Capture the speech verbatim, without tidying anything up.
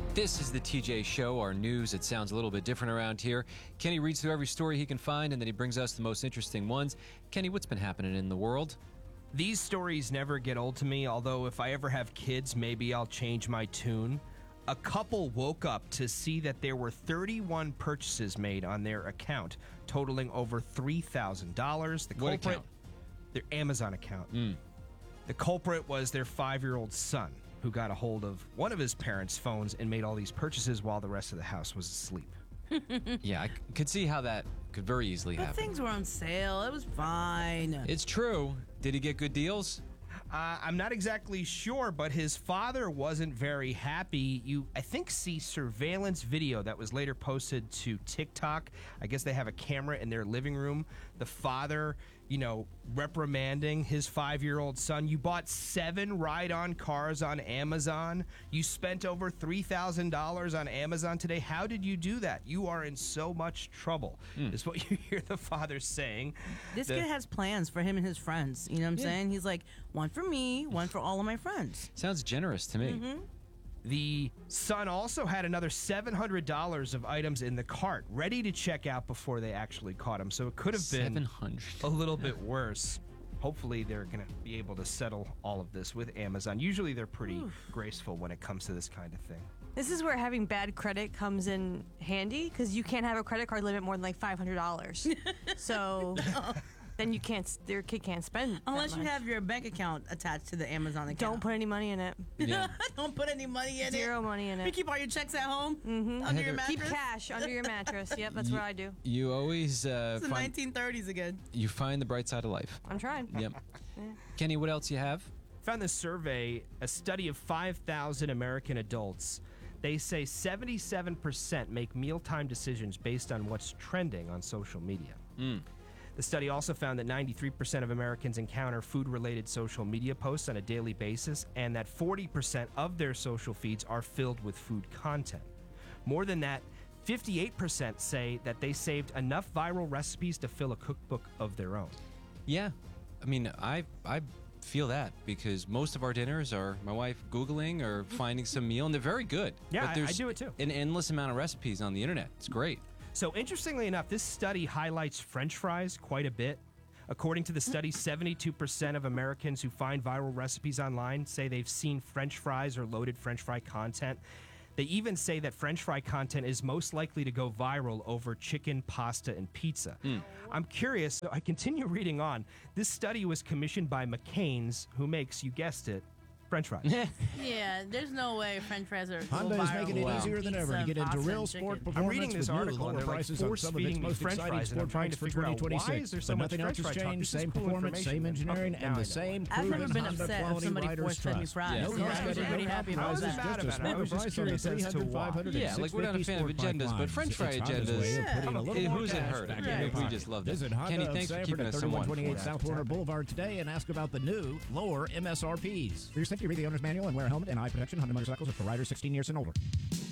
This is the T J Show, our news. It sounds a little bit different around here. Kenny reads through every story he can find, and then he brings us the most interesting ones. Kenny, what's been happening in the world? These stories never get old to me, although if I ever have kids, maybe I'll change my tune. A couple woke up to see that there were thirty-one purchases made on their account, totaling over three thousand dollars. The What culprit, account? their Amazon account. Mm. The culprit was their five-year-old son, who got a hold of one of his parents' phones and made all these purchases while the rest of the house was asleep. Yeah, I c- could see how that could very easily But happen. things were on sale. It was fine. It's true. Did he get good deals? Uh, I'm not exactly sure, but his father wasn't very happy. You, I think, see surveillance video that was later posted to TikTok. I guess they have a camera in their living room. The father, you know, reprimanding his five-year-old son. You bought seven ride-on cars on Amazon. You spent over three thousand dollars on Amazon today. How did you do that? You are in so much trouble, Mm. is what you hear the father saying. This The- kid has plans for him and his friends. You know what I'm saying? He's like, one for me, one for all of my friends. Sounds generous to me. Mm-hmm. The son also had another seven hundred dollars of items in the cart, ready to check out before they actually caught him. So it could have been seven hundred. a little bit worse. Hopefully, they're going to be able to settle all of this with Amazon. Usually, they're pretty graceful when it comes to this kind of thing. This is where having bad credit comes in handy because you can't have a credit card limit more than like five hundred dollars. So then you can't, your kid can't spend. that Unless you much. have your bank account attached to the Amazon account. Don't put any money in it. Yeah. Don't put any money in Zero it. money in You it. keep all your checks at home Mm-hmm. under your Heather- mattress. Keep cash under your mattress. Yep, that's what I do. You always uh, It's the find nineteen thirties again. you find the bright side of life. I'm trying. Yep. Kenny, what else you have? Found this survey, a study of five thousand American adults. They say seventy-seven percent make mealtime decisions based on what's trending on social media. Mm. The study also found that ninety-three percent of Americans encounter food-related social media posts on a daily basis, and that forty percent of their social feeds are filled with food content. More than that, fifty-eight percent say that they saved enough viral recipes to fill a cookbook of their own. Yeah. I mean, I I feel that because most of our dinners are my wife Googling or finding some meal, and they're very good. Yeah, But I- I there's do it too. An endless amount of recipes on the internet. It's great. So interestingly enough, this study highlights French fries quite a bit. According to the study, seventy-two percent of Americans who find viral recipes online say they've seen French fries or loaded French fry content. They even say that French fry content is most likely to go viral over chicken, pasta, and pizza. I'm curious, so I continue reading on. This study was commissioned by McCain's, who makes, you guessed it, French fries. Yeah, there's no way French fries are. Honda is making it Wow. easier than ever to get into real sport performance I'm reading this with new article, and lower they're like prices on some of its force-feeding me most French exciting fries, and I'm sport trying bikes to for figure out twenty why twenty-six. is there so But much nothing else French has fry talk? changed. This is Same cool performance, same information. engineering, Okay, and now I the know. same I've never proven been Honda upset if quality somebody riders forced fed me trust. fries. No Yeah, cost I was cutting, pretty no happy about compromises, that. Bad just a about it. I smaller was just price on the curious as three to hundred, why. five hundred, Yeah, and like we're not a six fan of fifty sport agendas, bike but lines. French fry It's Honda's agendas, way of putting a little Hey, more who's it cash hurt? back I in mean, your we pocket. just love that. Visit Honda Kenny, of thanks for Sanford keeping at us somewhat thirty-one twenty-eight informed. South Warner Boulevard today and ask about the new lower M S R Ps. For your safety, read the owner's manual and wear a helmet and eye protection. Honda motorcycles are for riders sixteen years and older.